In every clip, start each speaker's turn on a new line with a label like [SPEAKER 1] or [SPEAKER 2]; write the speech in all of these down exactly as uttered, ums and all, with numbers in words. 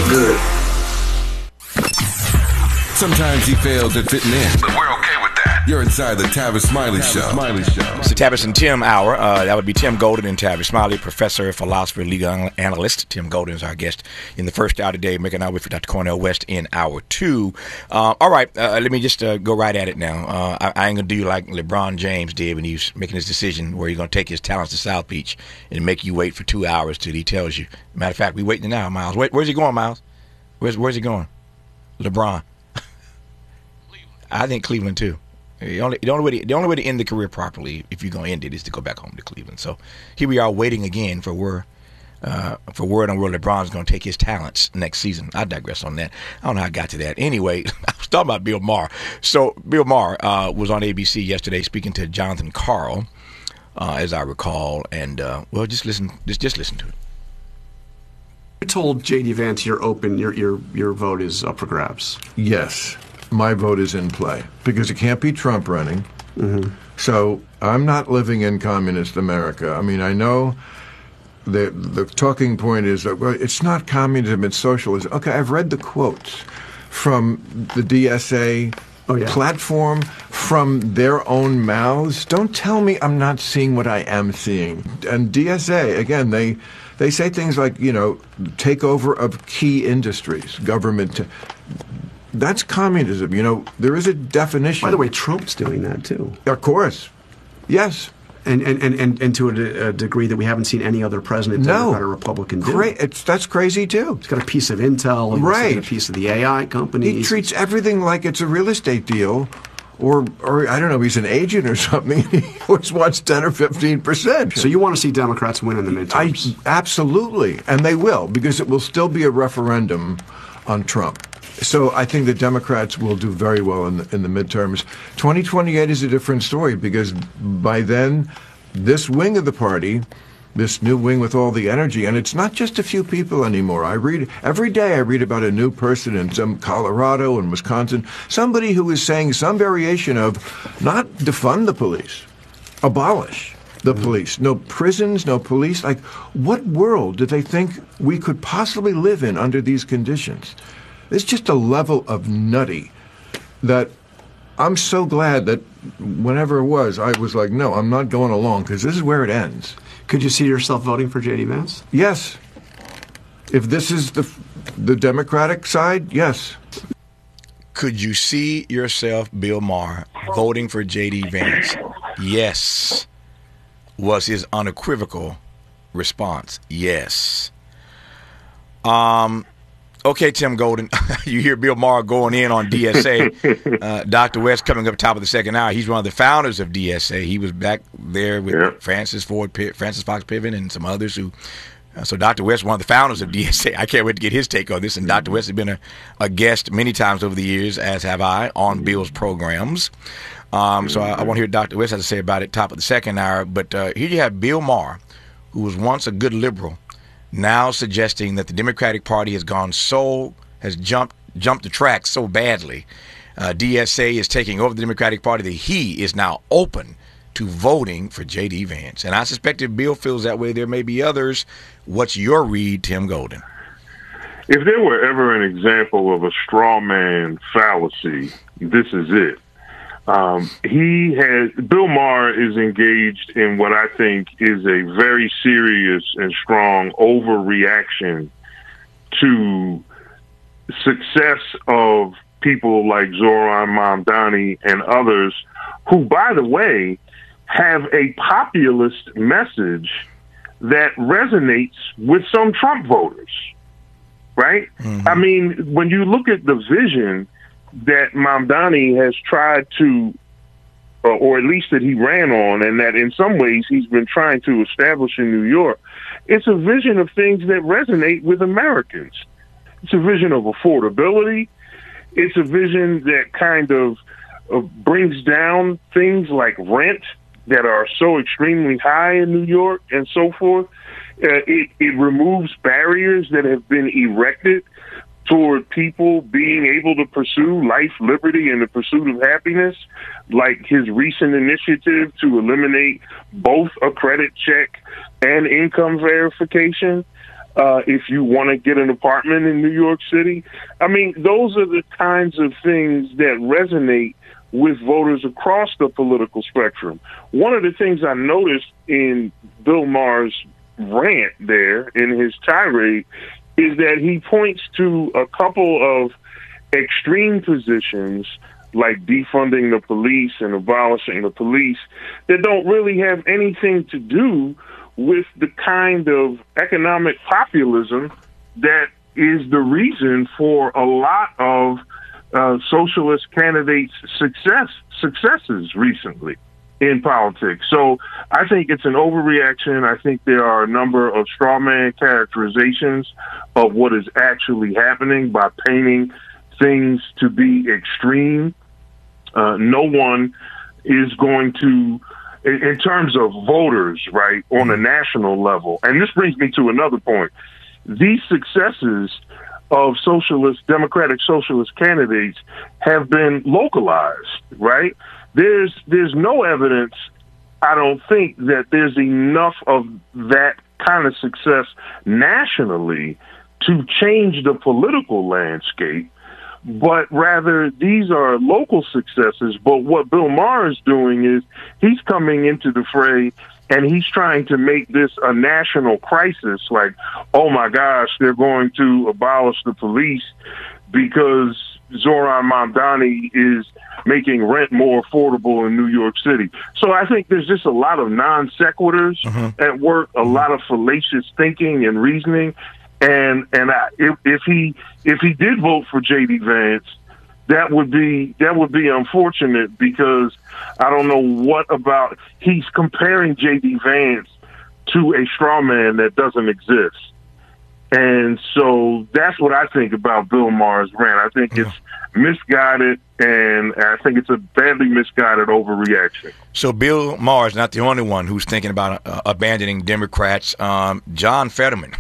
[SPEAKER 1] good.
[SPEAKER 2] Sometimes he fails at fitting in,
[SPEAKER 3] but we're okay with that.
[SPEAKER 2] You're inside the Tavis Smiley Show. Smiley Show.
[SPEAKER 4] It's the Tavis and Tim Hour. Uh, that would be Tim Golden and Tavis Smiley, professor, philosopher, legal analyst. Tim Golden is our guest in the first hour today, making our way for Doctor Cornel West in hour two. Uh, all right, uh, let me just uh, go right at it now. Uh, I, I ain't going to do you like LeBron James did when he was making his decision where he's going to take his talents to South Beach and make you wait for two hours till he tells you. Matter of fact, we waiting now, Miles. Where, where's he going, Miles? Where's, where's he going? LeBron. I think Cleveland too. The only, the only way to, the only way to end the career properly, if you're gonna end it, is to go back home to Cleveland. So here we are waiting again for word, uh, for word on where LeBron's gonna take his talents next season. I digress on that. I don't know how I got to that. Anyway, I was talking about Bill Maher. So Bill Maher uh, was on A B C yesterday speaking to Jonathan Karl, uh, as I recall, and uh, well, just listen, just just listen to it.
[SPEAKER 5] You told J D Vance you're open, your your your vote is up for grabs.
[SPEAKER 6] Yes. My vote is in play because it can't be Trump running. Mm-hmm. So I'm not living in communist America. I mean, I know the the talking point is that, well, it's not communism, it's socialism. Okay, I've read the quotes from the D S A oh, yeah. platform, from their own mouths. Don't tell me I'm not seeing what I am seeing. And D S A, again, they they say things like, you know, takeover of key industries, government. T- That's communism. You know, there is a definition.
[SPEAKER 5] By the way, Trump's doing that, too.
[SPEAKER 6] Of course. Yes.
[SPEAKER 5] And and, and, and, and to a, de- a degree that we haven't seen any other president,
[SPEAKER 6] no.
[SPEAKER 5] Democrat or Republican do.
[SPEAKER 6] Great. It's, that's crazy, too.
[SPEAKER 5] He's got a piece of Intel. He's
[SPEAKER 6] right.
[SPEAKER 5] got a piece of the A I companies.
[SPEAKER 6] He treats everything like it's a real estate deal. Or, or I don't know, he's an agent or something. He always wants ten or fifteen percent.
[SPEAKER 5] So you want to see Democrats win in the midterms?
[SPEAKER 6] I, absolutely. And they will, because it will still be a referendum on Trump. So I think the Democrats will do very well in the, in the midterms. twenty twenty-eight is a different story because by then, this wing of the party, this new wing with all the energy, and it's not just a few people anymore. I read every day. I read about a new person in some Colorado and Wisconsin, somebody who is saying some variation of not defund the police, abolish the police. No prisons, no police. Like, what world do they think we could possibly live in under these conditions? It's just a level of nutty that I'm so glad that whenever it was, I was like, no, I'm not going along because this is where it ends.
[SPEAKER 5] Could you see yourself voting for J D Vance?
[SPEAKER 6] Yes. If this is the the Democratic side, yes.
[SPEAKER 4] Could you see yourself, Bill Maher, voting for J D Vance? Yes, was his unequivocal response. Yes. Um. Okay, Tim Golden, you hear Bill Maher going in on D S A. uh, Doctor West coming up top of the second hour. He's one of the founders of D S A. He was back there with yeah. Francis Ford, Francis Fox Piven, and some others who. Uh, so Doctor West, one of the founders of D S A. I can't wait to get his take on this. And Doctor West has been a, a guest many times over the years, as have I, on Bill's programs. Um, so I, I want to hear what Doctor West has to say about it top of the second hour. But uh, here you have Bill Maher, who was once a good liberal, now suggesting that the Democratic Party has gone so, has jumped jumped the track so badly, uh, D S A is taking over the Democratic Party, that he is now open to voting for J D Vance. And I suspect if Bill feels that way, there may be others. What's your read, Tim Golden?
[SPEAKER 7] If there were ever an example of a straw man fallacy, this is it. Um, he has Bill Maher is engaged in what I think is a very serious and strong overreaction to success of people like Zoran Mamdani and others who, by the way, have a populist message that resonates with some Trump voters, right? Mm-hmm. I mean, when you look at the vision that Mamdani has tried to, or, or at least that he ran on, and that in some ways he's been trying to establish in New York, it's a vision of things that resonate with Americans. It's a vision of affordability. It's a vision that kind of uh, brings down things like rent that are so extremely high in New York and so forth. Uh, it, it removes barriers that have been erected toward people being able to pursue life, liberty, and the pursuit of happiness, like his recent initiative to eliminate both a credit check and income verification. uh, if you want to get an apartment in New York City. I mean, those are the kinds of things that resonate with voters across the political spectrum. One of the things I noticed in Bill Maher's rant there, in his tirade, is that he points to a couple of extreme positions like defunding the police and abolishing the police that don't really have anything to do with the kind of economic populism that is the reason for a lot of uh, socialist candidates' success successes recently in politics. So I think it's an overreaction. I think there are a number of straw man characterizations of what is actually happening by painting things to be extreme. Uh, no one is going to, in, in terms of voters, right, on a national level. And this brings me to another point. These successes of socialist, democratic socialist candidates have been localized, right? There's there's no evidence, I don't think, that there's enough of that kind of success nationally to change the political landscape, but rather these are local successes. But what Bill Maher is doing is he's coming into the fray and he's trying to make this a national crisis, like, oh my gosh, they're going to abolish the police because Zohran Mamdani is making rent more affordable in New York City. So I think there's just a lot of non sequiturs mm-hmm. at work, a lot of fallacious thinking and reasoning. And and I, if, if he if he did vote for J D Vance, that would be that would be unfortunate, because I don't know what about he's comparing J D Vance to a straw man that doesn't exist. And so that's what I think about Bill Maher's rant. I think it's misguided, and I think it's a badly misguided overreaction.
[SPEAKER 4] So Bill Maher is not the only one who's thinking about uh, abandoning Democrats. Um, John Fetterman,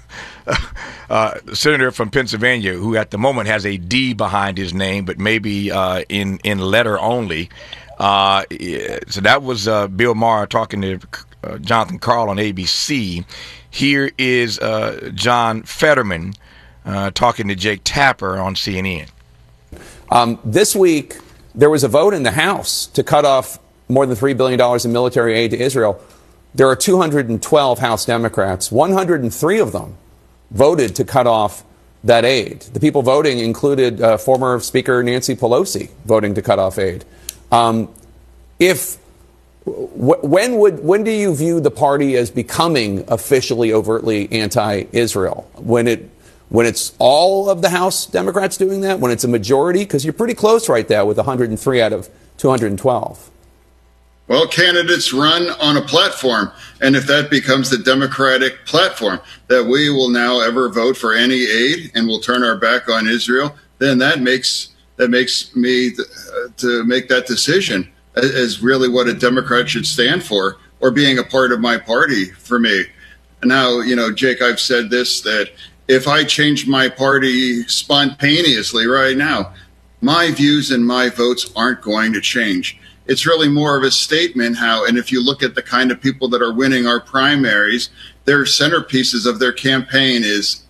[SPEAKER 4] uh, senator from Pennsylvania, who at the moment has a D behind his name, but maybe uh, in, in letter only. Uh, so that was uh, Bill Maher talking to uh, Jonathan Karl on A B C. Here is uh, John Fetterman uh, talking to Jake Tapper on C N N.
[SPEAKER 1] Um, this week, there was a vote in the House to cut off more than three billion dollars in military aid to Israel. There are two hundred twelve House Democrats. one hundred three of them voted to cut off that aid. The people voting included uh, former Speaker Nancy Pelosi voting to cut off aid. Um, if w- when would when do you view the party as becoming officially overtly anti-Israel? When it when it's all of the House Democrats doing that? When it's a majority? Because you're pretty close right there with one hundred three out of two hundred twelve.
[SPEAKER 3] Well, candidates run on a platform, and if that becomes the Democratic platform, that we will now ever vote for any aid and we'll turn our back on Israel, then that makes that makes me th- to make that decision as really what a Democrat should stand for, or being a part of my party for me. Now, you know, Jake, I've said this, that if I change my party spontaneously right now, my views and my votes aren't going to change. It's really more of a statement how, and if you look at the kind of people that are winning our primaries, their centerpieces of their campaign is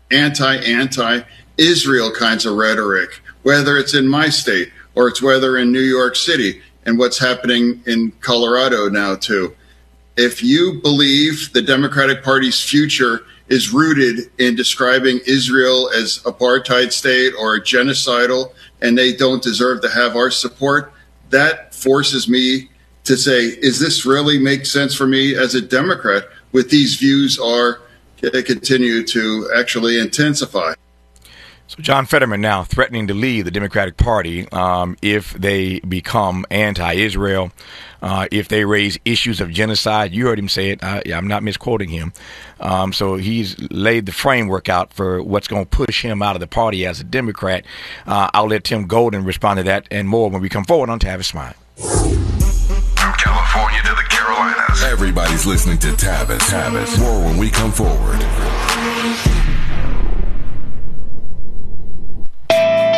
[SPEAKER 3] anti-anti-Israel kinds of rhetoric, whether it's in my state or it's whether in New York City and what's happening in Colorado now too. If you believe the Democratic Party's future is rooted in describing Israel as apartheid state or genocidal, and they don't deserve to have our support, that forces me to say, is this really make sense for me as a Democrat with these views are continue to actually intensify?
[SPEAKER 4] So John Fetterman now threatening to leave the Democratic Party um, if they become anti-Israel, uh, if they raise issues of genocide. You heard him say it. I, I'm not misquoting him. Um, so he's laid the framework out for what's going to push him out of the party as a Democrat. Uh, I'll let Tim Golden respond to that and more when we come forward on Tavis Smiley.
[SPEAKER 2] From California to the Carolinas, everybody's listening to Tavis. Tavis. More when we come forward.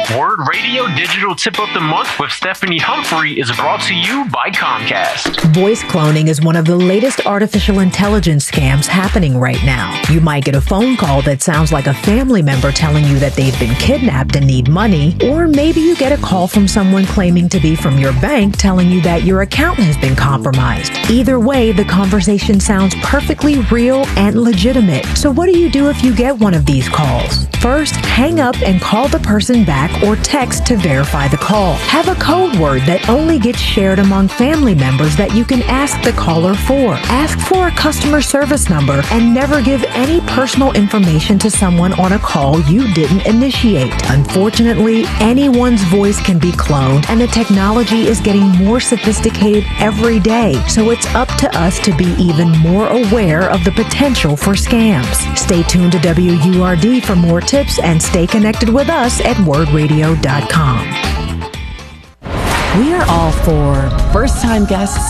[SPEAKER 8] Word Radio Digital Tip of the Month with Stephanie Humphrey is brought to you by Comcast.
[SPEAKER 9] Voice cloning is one of the latest artificial intelligence scams happening right now. You might get a phone call that sounds like a family member telling you that they've been kidnapped and need money, or maybe you get a call from someone claiming to be from your bank telling you that your account has been compromised. Either way, the conversation sounds perfectly real and legitimate. So what do you do if you get one of these calls? First, hang up and call the person back or text to verify the call. Have a code word that only gets shared among family members that you can ask the caller for. Ask for a customer service number and never give any personal information to someone on a call you didn't initiate. Unfortunately, anyone's voice can be cloned, and the technology is getting more sophisticated every day, so it's up to us to be even more aware of the potential for scams. Stay tuned to W U R D for more tips and stay connected with us at word radio dot com.
[SPEAKER 10] We are all for first-time guests